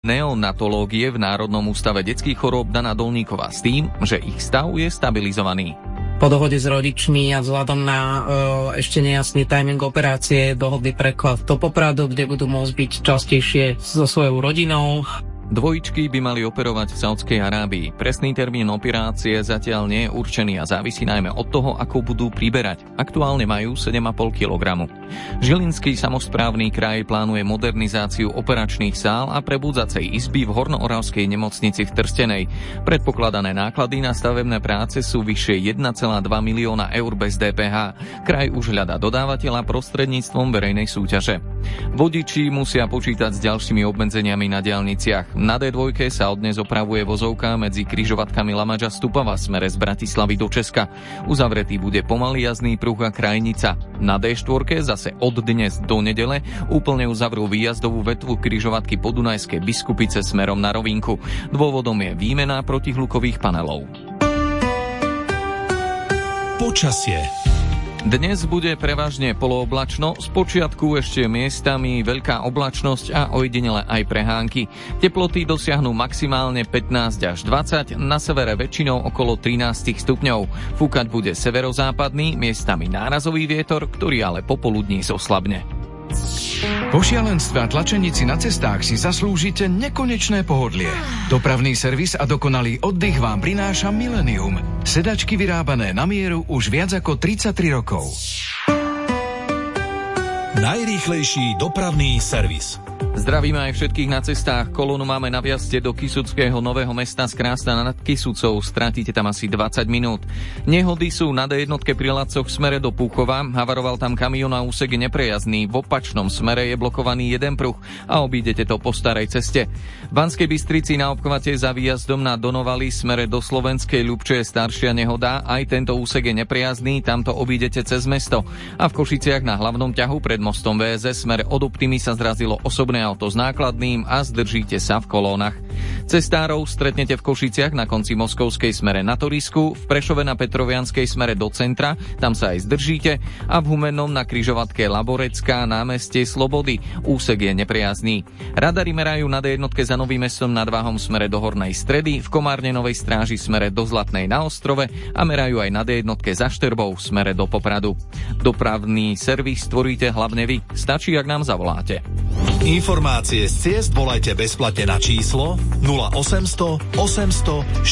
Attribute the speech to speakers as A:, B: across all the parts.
A: neonatológie v Národnom ústave detských chorôb Dana Dolníková s tým, že ich stav je stabilizovaný.
B: Po dohode s rodičmi a vzhľadom na ešte nejasný timing operácie dohodli preklad do Popradu, kde budú môcť byť častejšie so svojou rodinou.
A: Dvojičky by mali operovať v Saudskej Arábii. Presný termín operácie zatiaľ nie je určený a závisí najmä od toho, ako budú priberať. Aktuálne majú 7,5 kg. Žilinský samosprávny kraj plánuje modernizáciu operačných sál a prebudzacej izby v Hornooravskej nemocnici v Trstenej. Predpokladané náklady na stavebné práce sú vyššie 1,2 milióna eur bez DPH. Kraj už hľadá dodávateľa prostredníctvom verejnej súťaže. Vodiči musia počítať s ďalšími obmedzeniami na diaľniciach. Na D2 sa dnes opravuje vozovka medzi križovatkami Lamaža Stupava smere z Bratislavy do Česka. Uzavretý bude pomalý jazdný pruh a krajnica. Na D4 zase od dnes do nedele úplne uzavrú výjazdovú vetvu križovatky Podunajské Biskupice smerom na Rovinku. Dôvodom je výmena protihlukových panelov.
C: Počasie.
A: Dnes bude prevažne polooblačno, spočiatku ešte miestami veľká oblačnosť a ojedinele aj prehánky. Teploty dosiahnu maximálne 15 až 20, na severe väčšinou okolo 13 stupňov. Fúkať bude severozápadný, miestami nárazový vietor, ktorý ale popoludní zoslabne.
C: Po šialenstve a tlačenici na cestách si zaslúžite nekonečné pohodlie. Dopravný servis a dokonalý oddych vám prináša Millennium. Sedačky vyrábané na mieru už viac ako 33 rokov. Najrýchlejší dopravný servis.
A: Zdravíme aj všetkých na cestách. Kolónu máme na vjazde do Kysuckého Nového Mesta z Krásna nad Kysucou. Stratíte tam asi 20 minút. Nehody sú na D1 pri Lacoch v smere do Púchova. Havaroval tam kamión a úsek je neprejazdný. V opačnom smere je blokovaný jeden pruh a obídete to po starej ceste. V Banskej Bystrici na obchvate za výjazdom na Donovali smere do Slovenskej Ľubče je staršia nehoda. Aj tento úsek je neprejazdný, tamto obídete cez mesto. A v Košiciach na hlavnom ťahu pred mostom VSS smere od Optimy sa zrazilo osobné auto s nákladným a zdržíte sa v kolónach. Cestárov stretnete v Košiciach na konci Moskovskej smere na Torisku, v Prešove na Petrovianskej smere do centra, tam sa aj zdržíte, a v Humennom na križovatke Laborecká námestie Slobody. Úsek je neprejazdný. Radary merajú na D1 za Novým Mestom nad Váhom smere do Hornej Stredy, v Komárne Novej Stráži smere do Zlatnej na Ostrove a merajú aj na D1 za Štrbou smere do Popradu. Dopravný servis tvoríte hlavne vy. Stačí, ak nám zavoláte.
C: Informácie z ciest volajte bezplatne na číslo 0800 800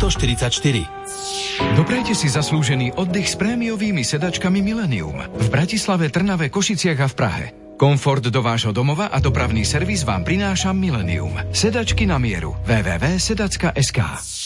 C: 444. Doprajte si zaslúžený oddych s prémiovými sedačkami Millennium v Bratislave, Trnave, Košiciach a v Prahe. Komfort do vášho domova a dopravný servis vám prináša Millennium. Sedačky na mieru. www.sedacka.sk.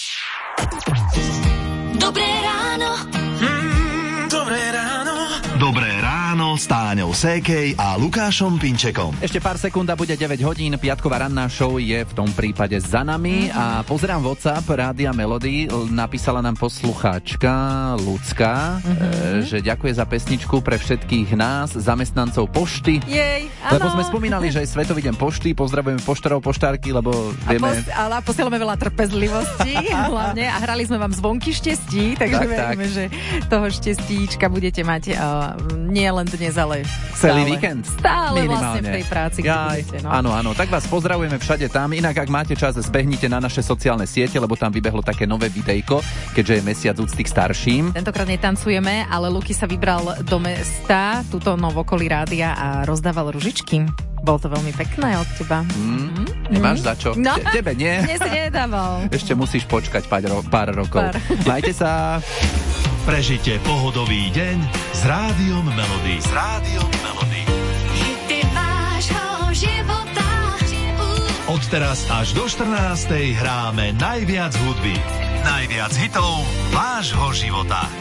D: Dobré ráno.
C: Dobré ráno. Dobré ráno s Táňou Sékej a Lukášom Pinčekom.
E: Ešte pár sekúnd a bude 9 hodín. Piatková ranná show je v tom prípade za nami a pozerám WhatsApp Rádia Melody. Napísala nám poslucháčka Ľudská, že ďakuje za pesničku pre všetkých nás, zamestnancov pošty.
F: Jej, áno.
E: Lebo sme spomínali, že je Svetový deň pošty, pozdravujeme poštárov, poštárky, lebo vieme...
F: Ale posielame veľa trpezlivosti hlavne a hrali sme vám zvonky štestí, takže veríme, že toho štěstíčka budete mať nie len dnes, ale
E: celý víkend.
F: Stále
E: minimálne.
F: vlastne v tej práci, kde budete. No.
E: Áno, áno, tak vás pozdravujeme všade tam. Inak, ak máte čas, zbehnite na naše sociálne siete, lebo tam vybehlo také nové videjko, keďže je mesiac úcty k starším.
F: Tentokrát netancujeme, ale Luky sa vybral do mesta, tuto v okolí rádia a rozdával ružičky. Bolo to veľmi pekné od teba.
E: Nemáš za čo?
F: No,
E: Tebe nie.
F: Dnes si nedával.
E: Ešte musíš počkať pár rokov. Majte sa.
C: Prežite pohodový deň s Rádiom Melody. S Rádiom Melody.
D: Hity vášho života.
C: Od teraz až do 14:00 hráme najviac hudby. Najviac hitov vášho života.